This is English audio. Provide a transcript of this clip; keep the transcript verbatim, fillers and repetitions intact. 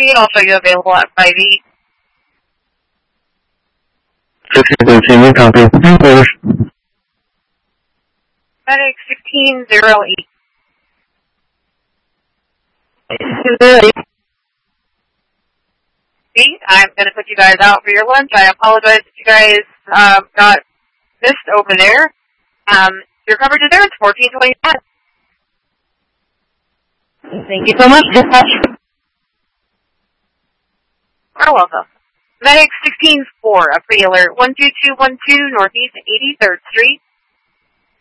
proceed. I'll show you available at five eight. sixteen thirteen, we copy. Orders. Medic sixteen zero eight. Eight. I'm going to put you guys out for your lunch. I apologize if you guys um, got missed over there. Um, your coverage is there. It's fourteen twenty-five. Thank you so much. Dispatch. You're welcome. Medic sixteen four, a pre-alert one two two one two Northeast eighty-third Street.